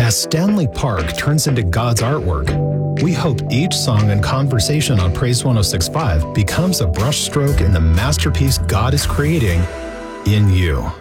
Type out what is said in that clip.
As Stanley Park turns into God's artwork, we hope each song and conversation on Praise 106.5 becomes a brushstroke in the masterpiece God is creating in you.